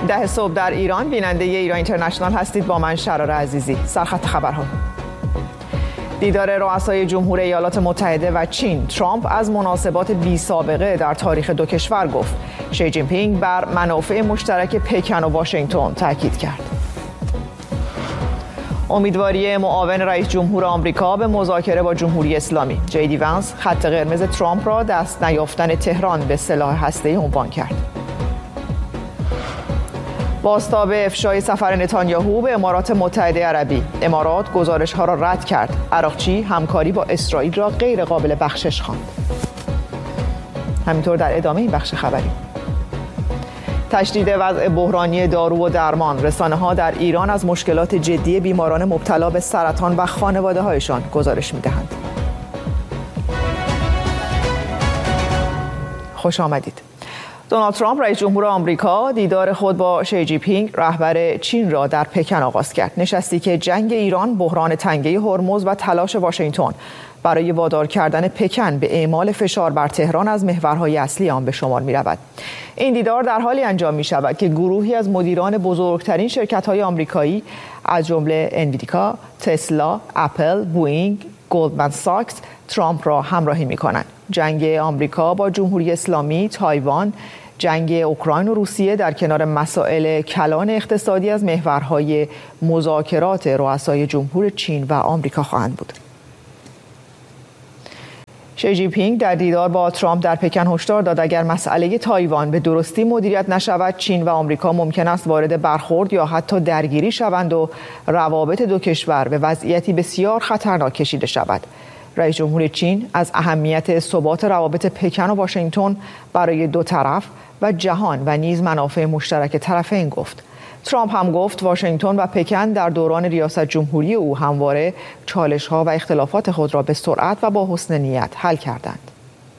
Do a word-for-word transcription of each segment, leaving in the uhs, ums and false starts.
ده صبح در ایران بیننده ایران اینترنشنال هستید. با من شرار عزیزی. سرخط خبرها: دیدار رؤسای جمهور ایالات متحده و چین. ترامپ از مناسبات بی سابقه در تاریخ دو کشور گفت. شی جین پینگ بر منافع مشترک پکن و واشنگتن تاکید کرد. امیدواری معاون رئیس جمهور آمریکا به مذاکره با جمهوری اسلامی. جی دی وانس خط قرمز ترامپ را دست نیافتن تهران به سلاح هسته‌ای عنوان کرد. بازتاب افشای سفر نتانیاهو به امارات متحده عربی. امارات گزارش‌ها را رد کرد. عراقچی همکاری با اسرائیل را غیر قابل بخشش خواند. همینطور در ادامه این بخش خبری: تشدید وضع بحرانی دارو و درمان. رسانه‌ها در ایران از مشکلات جدی بیماران مبتلا به سرطان و خانواده‌هایشان گزارش می‌دهند. خوش آمدید. دونالد ترامپ رئیس جمهور آمریکا دیدار خود با شی جین پینگ رهبر چین را در پکن آغاز کرد. نشستی که جنگ ایران، بحران تنگه هرمز و تلاش واشنگتن برای وادار کردن پکن به اعمال فشار بر تهران از محورهای اصلی آن به شمار می رود. این دیدار در حالی انجام می شود که گروهی از مدیران بزرگترین شرکت‌های آمریکایی از جمله انویدیا، تسلا، اپل، بوئینگ، گلدمن ساکس ترامپ را همراهی می کنند. جنگ آمریکا با جمهوری اسلامی، تایوان، جنگ اوکراین و روسیه در کنار مسائل کلان اقتصادی از محورهای مذاکرات رؤسای جمهور چین و آمریکا خواهند بود. شی جین پینگ در دیدار با ترامپ در پکن هشدار داد اگر مسئله تایوان به درستی مدیریت نشود، چین و آمریکا ممکن است وارد برخورد یا حتی درگیری شوند و روابط دو کشور به وضعیتی بسیار خطرناک کشیده شود. رئیس جمهور چین از اهمیت ثبات روابط پکن و واشنگتن برای دو طرف و جهان و نیز منافع مشترک طرفین گفت. ترامپ هم گفت واشنگتن و پکن در دوران ریاست جمهوری او همواره چالش‌ها و اختلافات خود را به سرعت و با حسن نیت حل کردند.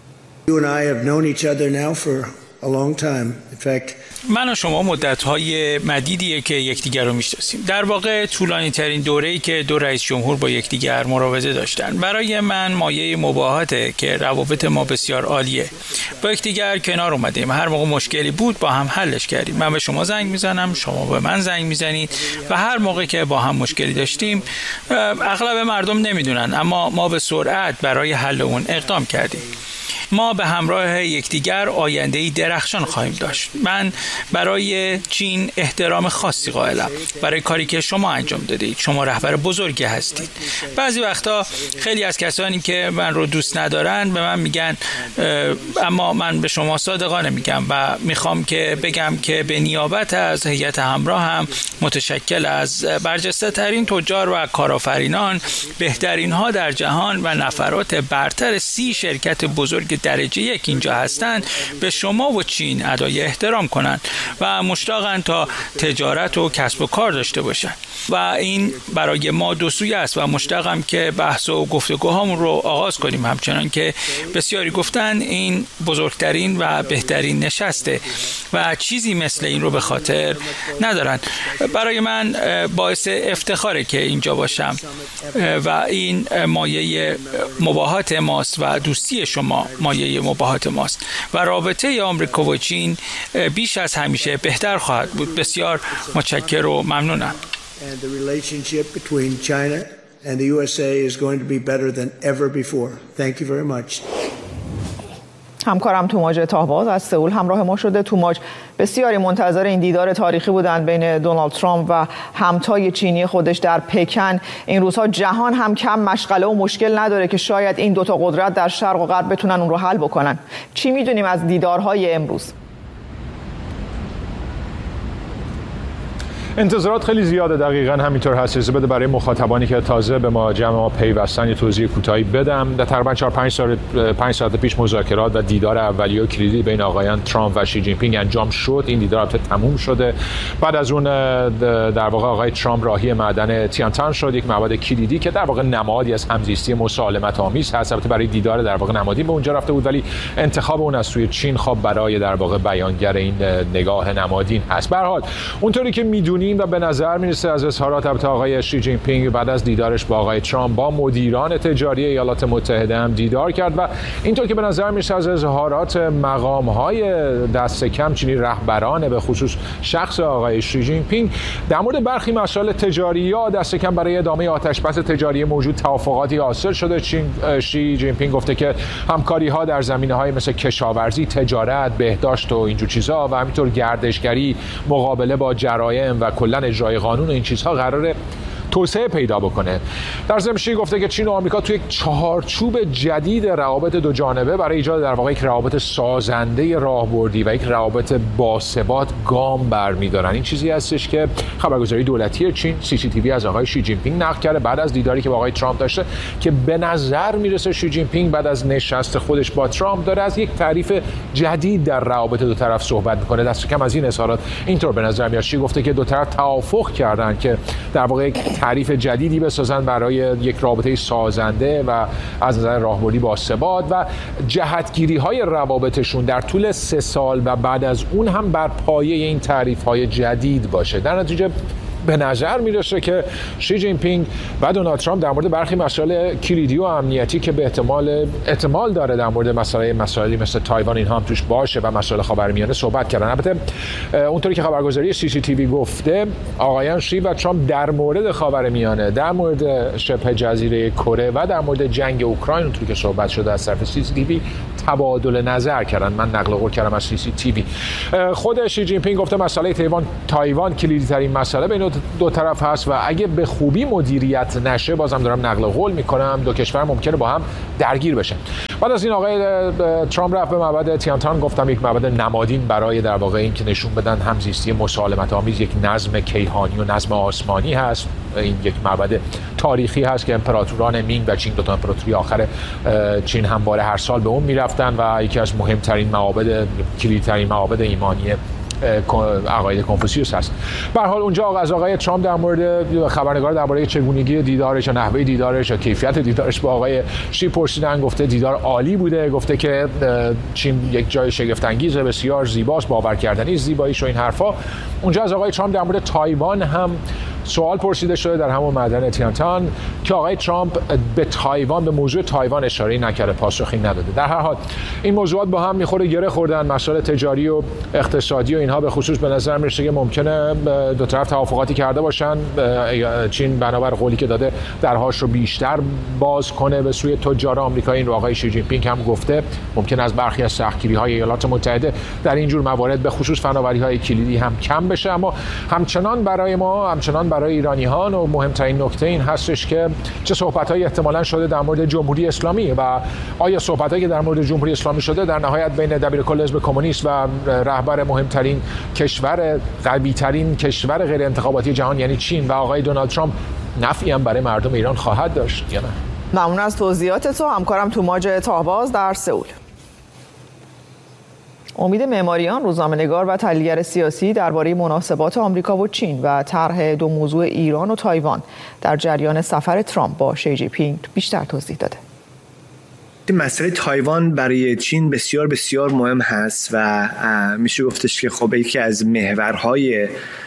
من و شما مدت‌های مدیدیه که یکدیگر رو میشناسیم. در واقع طولانی ترین دوره‌ای که دو رئیس جمهور با یکدیگر مراوده داشتن. برای من مایه مباهاته که روابط ما بسیار عالیه. با یکدیگر کنار اومدیم. هر موقع مشکلی بود با هم حلش کردیم. من به شما زنگ میزنم، شما به من زنگ میزنید و هر موقع که با هم مشکلی داشتیم، اغلب مردم نمیدونن اما ما به سرعت برای حل اون اقدام کردیم. ما به همراه یکدیگر آینده‌ای درخشان خواهیم داشت. من برای چین احترام خاصی قائلم برای کاری که شما انجام دادید. شما رهبر بزرگی هستید. بعضی وقتا خیلی از کسانی که من رو دوست ندارن به من میگن، اما من به شما صادقانه میگم و میخوام که بگم که به نیابت از هیئت همراه هم متشکل از برجسته ترین تجار و کارآفرینان، بهترین ها در جهان و نفرات برتر سی شرکت بزرگ درجه یک اینجا هستند، به شما و چین ادای احترام کنند و مشتاقند تا تجارت و کسب و کار داشته باشند و این برای ما دو سویه است و مشتاقم که بحث و گفتگوهامون رو آغاز کنیم. همچنان که بسیاری گفتن این بزرگترین و بهترین نشسته و چیزی مثل این رو به خاطر ندارن. برای من باعث افتخاره که اینجا باشم و این مایه مباهات ماست و دوستی شما مایه مباهات ماست و رابطه آمریکا و چین بیش از همیشه بهتر خواهد بود. بسیار متشکرم و ممنونم. همکارم توماج تاهباز از سئول همراه ما شده. توماج، بسیاری منتظر این دیدار تاریخی بودند بین دونالد ترامپ و همتای چینی خودش در پکن. این روزها جهان هم کم مشغله و مشکل نداره که شاید این دوتا قدرت در شرق و غرب بتونن اون رو حل بکنن. چی میدونیم از دیدارهای امروز؟ انتظارات خیلی زیاده، دقیقاً همینطور هست. اجازه بده برای مخاطبانی که تازه به ما جمع ما پیوستن یه توضیح کوتاهی بدم. در تقریباً چهار پنج ساعت پنج ساعت پیش مذاکرات و دیدار اولیه و کلیدی بین آقایان ترامپ و شی جین پینگ انجام شد. این دیدار البته تموم شده. بعد از اون در واقع آقای ترامپ راهی معدن تیانتان شد، یک معبد کلیدی که در واقع نمادی از همزیستی مسالمت آمیز هست. البته برای دیدار در واقع نمادی به اونجا رفته بود، ولی انتخاب اون از سوی چین خب برای در واقع بیانگر این نگاه نمادین هست. به هر حال اونطوری که میدونید کنیم و به نظر میرسه از اظهارات البته آقای شی جین پینگ بعد از دیدارش با آقای ترامپ با مدیران تجاری ایالات متحده هم دیدار کرد و اینطور که به نظر میرسه از اظهارات مقام‌های دست کم چینی رهبران به خصوص شخص آقای شی جین پینگ در مورد برخی مسائل تجاری یا دست کم برای ادامه آتشبس تجاری موجود توافقاتی حاصل شده. چین شی جین پینگ گفته که همکاری‌ها در زمینه‌های مثل کشاورزی، تجارت، بهداشت و اینجور چیزها و همینطور گردشگری، مقابله با جرایم و کلاً اجرای قانون و این چیزها قراره توسعه پیدا بکنه. در ضمن شی گفته که چین و آمریکا توی یک چهارچوب جدید روابط دو جانبه برای ایجاد در واقع یک روابط سازنده راهبردی و یک روابط باثبات گام برمی‌دارن. این چیزی هستش که خبرگزاری دولتی چین سی سی تی وی از آقای شی جین پینگ نقل کرده بعد از دیداری که با آقای ترامپ داشته که به نظر میرسه شی جین پینگ بعد از نشست خودش با ترامپ داره از یک تعریف جدید در روابط دو طرف صحبت می‌کنه. دست کم از این اظهارات اینطور به نظر میاد. شی گفته که دو طرف توافق کردن که در واقع تعریف جدیدی بسازن برای یک رابطه سازنده و از نظر راهبردی با ثبات و جهتگیری‌های روابطشون در طول سه سال و بعد از اون هم بر پایه این تعریف‌های جدید باشه. در نتیجه به نظر میرسه که شی جین پینگ و دونالد ترامپ در مورد برخی مسائل کلیدی و امنیتی که به احتمال احتمال داره در مورد مسائل مسائلی مثل تایوان اینها هم توش باشه و مسائل خاورمیانه صحبت کردن. البته اونطوری که خبرگزاری سی سی تی وی گفته آقایان شی و ترامپ در مورد خاورمیانه، در مورد شبه جزیره کره و در مورد جنگ اوکراین اونطوری که صحبت شده از طرف سی سی تی وی تبادل نظر کردن. من نقل قول کردم از سی سی تی وی. خود شی جین پینگ گفته مسئله تایوان تایوان کلیدی ترین مسئله بین دو طرف هست و اگه به خوبی مدیریت نشه، بازم دارم نقل قول میکنم، دو کشور ممکنه با هم درگیر بشن. بعد از این آقای ترامپ رفت به معبد تیانتان، گفتم یک معبد نمادین برای در واقع این که نشون بدن همزیستی مسالمت آمیز، یک نظم کیهانی و نظم آسمانی هست. این یک معبد تاریخی هست که امپراتوران مینگ و چین، دو تا امپراتوری آخر چین همواره هر سال به اون میرفتن و یکی از مهمترین معابد، کلیدترین معابد ایمانی عقاید کنفوسیوس هست. به هر حال اونجا از آقای ترامپ در مورد خبرنگار درباره چگونگی دیدارش و نحوه دیدارش و کیفیت دیدارش با آقای شی پرسیدن. گفته دیدار عالی بوده، گفته که چین یک جای شگفت انگیز بسیار زیباست، باور کردنی زیباییش و این حرفا. اونجا از آقای ترامپ در مورد تایوان هم سوال پرسیده شده در همون معبد تیانتان که آقای ترامپ به تایوان، به موضوع تایوان اشاره نکرده، پاسخی نداده. در هر حال این موضوعات با هم میخوره گره خوردن، مسائل تجاری و اقتصادی و اینها به خصوص به نظر میرسه که ممکنه دو طرف توافقاتی کرده باشن. چین بنابر قولی که داده درهاش رو بیشتر باز کنه به سوی تجار آمریکایی. این رو آقای شی جین پینگ هم گفته ممکن از برخی از سختگیری‌های ایالات متحده در این جور موارد به خصوص فناوری‌های کلیدی هم کم بشه. اما همچنان برای ما، همچنان برای ایرانیان و مهمترین نکته این هستش که چه صحبت‌هایی احتمالاً شده در مورد جمهوری اسلامی و آیا صحبت‌هایی که در مورد جمهوری اسلامی شده در نهایت بین دبیرکل حزب کمونیست و رهبر مهمترین کشور، قوی‌ترین کشور غیر انتخاباتی جهان یعنی چین و آقای دونالد ترامپ نفعی هم برای مردم ایران خواهد داشت یا نه؟ ممنون از توضیحات تو همکارم توماج تاهباز در سئول. امید معماریان، روزنامه‌نگار و تحلیلگر سیاسی، درباره مناسبات آمریکا و چین و طرح دو موضوع ایران و تایوان در جریان سفر ترامپ با شی جین پینگ بیشتر توضیح داده. مسئله تایوان برای چین بسیار بسیار مهم هست و میشه گفتش که خب یکی از محورهای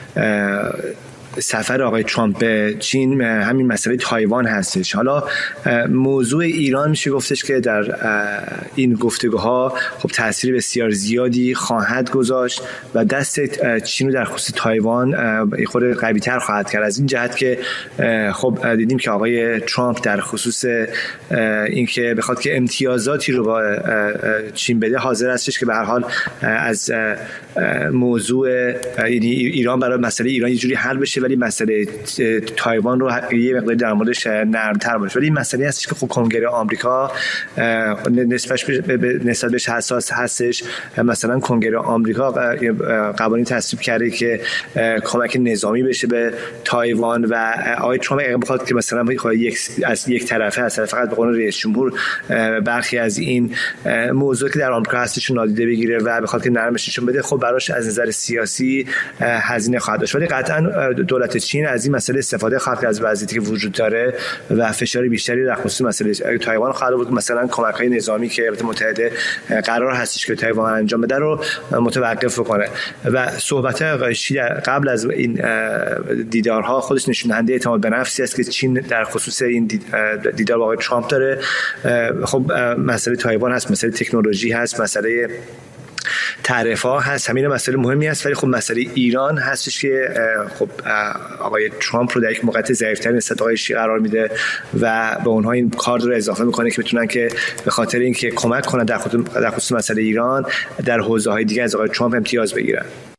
سفر آقای ترامپ به چین همین مسئله تایوان هستش. حالا موضوع ایران میشه گفتش که در این گفتگوها خب تأثیر بسیار زیادی خواهد گذاشت و دست چین رو در خصوص تایوان خود قوی‌تر خواهد کرد، از این جهت که خب دیدیم که آقای ترامپ در خصوص اینکه بخواد که امتیازاتی رو با چین بده حاضر هستش که به هر حال از موضوع یعنی ایران برای مسئله ایران یه جوری حل بشه ولی مسئله تایوان رو یه مقدار در موردش نرم‌تر باشه. ولی این مسئله هستش که خب کنگره آمریکا نسبتش به نسبت بهش حساس هستش. مثلا کنگره آمریکا قوانین تصویب کرده که کمک نظامی بشه به تایوان و آقای ترامپ اگه بخواد که مثلا یک از یک طرفه از فقط به قول رئیس جمهور برخی از این موضوع که در آمریکا هستش نادیده بگیره و بخواد که نرمش نشون بده، خب براش از نظر سیاسی هزینه خواهد داشت. ولی قطعا دولت چین از این مسئله استفاده خواهد کرد، از وضعیتی که وجود داره و فشار بیشتری در خصوص مسئله تایوان خواهد بود. مثلا کمک‌های نظامی که ایالات متحده قرار هستش که تایوان انجام بده رو متوقف کنه و صحبت‌های آقای شی قبل از این دیدارها خودش نشون دهنده اعتماد به نفسی است که چین در خصوص این دیدار با آقای ترامپ داره. خب مسئله تایوان هست، مسئله تکنولوژی هست، مسئله تعرفه‌ها هست، همین مسئله مهمی است، ولی خب مسئله ایران هستش که خب آقای ترامپ رو در یک موقعیت ضعیف‌تر نسبت به آقای شی قرار میده و به اونها این کارت رو اضافه میکنه که بتونن که به خاطر اینکه کمک کنن در خصوص مسئله ایران در حوزه‌های دیگه از آقای ترامپ امتیاز بگیرن.